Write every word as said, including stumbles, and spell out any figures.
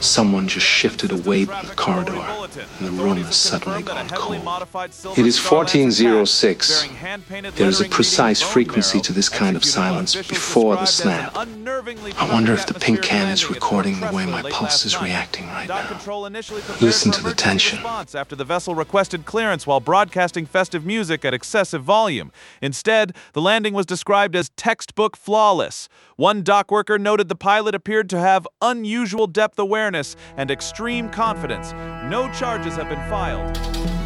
someone just shifted a weight in the corridor, and the room has suddenly gone cold. It is fourteen oh six. There is a precise frequency to this kind of silence before the snap. I wonder if the pink can is recording the way my pulse is reacting right now. Listen to the tension. After the vessel requested clearance while broadcasting festive music at excessive volume. Instead, the landing was described as textbook flawless. One dock worker noted the pilot appeared to have unusual depth awareness and extreme confidence. No charges have been filed.